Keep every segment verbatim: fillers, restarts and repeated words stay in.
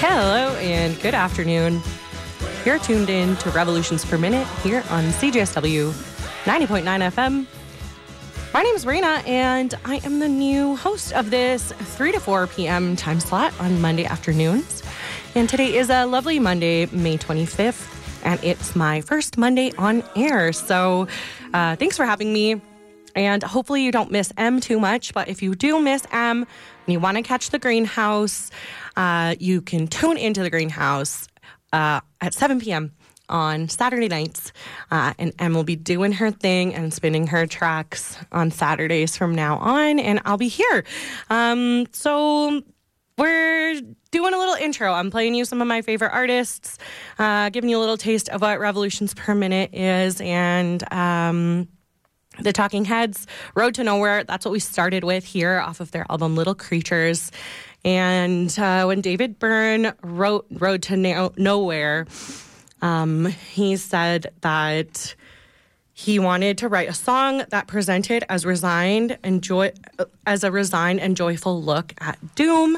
Hello and good afternoon. You're tuned in to Revolutions Per Minute here on C J S W ninety point nine F M. My name is Raina, and I am the new host of this three to four p.m. time slot on Monday afternoons. And today is a lovely Monday, May twenty-fifth, and it's my first Monday on air. So uh, thanks for having me. And hopefully you don't miss M too much, but if you do miss M and you want to catch the Greenhouse, uh, you can tune into the Greenhouse uh, at seven p.m. on Saturday nights, uh, and M will be doing her thing and spinning her tracks on Saturdays from now on, and I'll be here. Um, so we're doing a little intro. I'm playing you some of my favorite artists, uh, giving you a little taste of what Revolutions Per Minute is, and um, the Talking Heads, Road to Nowhere. That's what we started with here off of their album Little Creatures. And uh, when David Byrne wrote Road to no- Nowhere, um, he said that he wanted to write a song that presented as resigned and joy as a resigned and joyful look at doom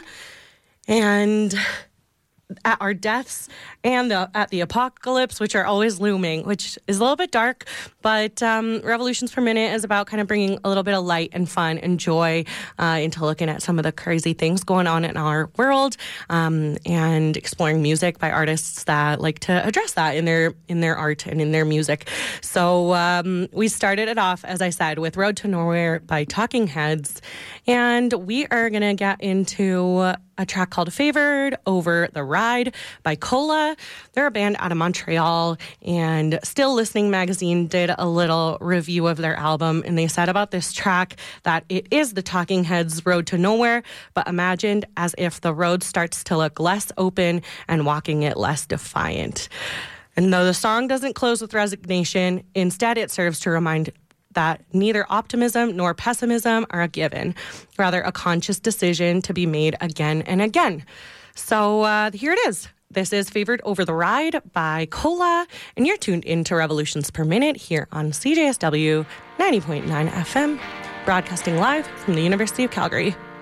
and at our deaths and the, at the apocalypse, which are always looming, which is a little bit dark, but um, Revolutions Per Minute is about kind of bringing a little bit of light and fun and joy uh, into looking at some of the crazy things going on in our world, um, and exploring music by artists that like to address that in their in their art and in their music. So um, we started it off, as I said, with Road to Nowhere by Talking Heads, and we are going to get into a track called Favored Over the Ride by Cola. They're a band out of Montreal, and Still Listening magazine did a little review of their album, and they said about this track that it is the Talking Heads' Road to Nowhere, but imagined as if the road starts to look less open and walking it less defiant. And though the song doesn't close with resignation, instead it serves to remind that neither optimism nor pessimism are a given, rather a conscious decision to be made again and again. So uh, here it is. This is Favored Over the Ride by Cola, and you're tuned into Revolutions Per Minute here on C J S W ninety point nine F M, broadcasting live from the University of Calgary.